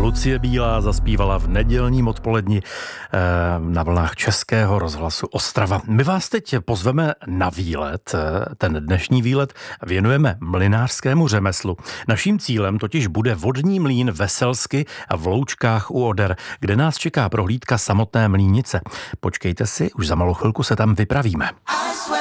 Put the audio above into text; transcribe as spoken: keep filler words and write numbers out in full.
Lucie Bílá zaspívala v nedělním odpoledni na vlnách Českého rozhlasu Ostrava. My vás teď pozveme na výlet. Ten dnešní výlet věnujeme mlynářskému řemeslu. Naším cílem totiž bude vodní mlýn Veselsky a v Loučkách u Oder, kde nás čeká prohlídka samotné mlýnice. Počkejte si, už za malou chvilku se tam vypravíme.